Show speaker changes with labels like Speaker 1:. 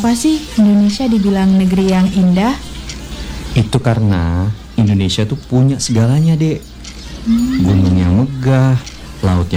Speaker 1: Kenapa sih Indonesia dibilang negeri yang indah?
Speaker 2: Itu karena Indonesia tuh punya segalanya, Dek. Gunung yang megah, laut yang